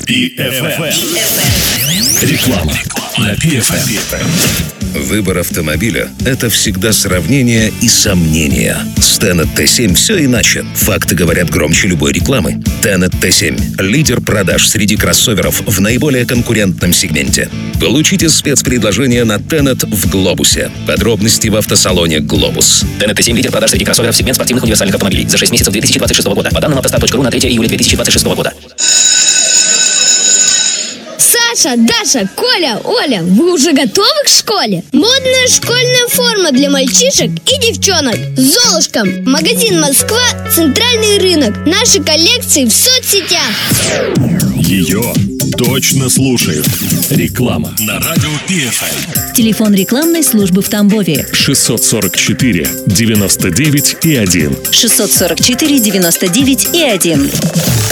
PFM. Реклама на PFM. Выбор автомобиля – это всегда сравнение и сомнения. С Tenet T7 все иначе. Факты говорят громче любой рекламы. Tenet T7 – лидер продаж среди кроссоверов в наиболее конкурентном сегменте. Получите спецпредложение на Tenet в Глобусе. Подробности в автосалоне «Глобус». Tenet T7 – лидер продаж среди кроссоверов сегмент спортивных универсальных автомобилей за 6 месяцев 2026 года. По данным автостат.ру на 3 июля 2026 года. Саша, Даша, Коля, Оля, вы уже готовы к школе? Модная школьная форма для мальчишек и девчонок. Золушка, магазин Москва, центральный рынок. Наши коллекции в соцсетях. Ее точно слушают. Реклама на радио PFM. Телефон рекламной службы в Тамбове 644 99 и 1. 644 99 и 1.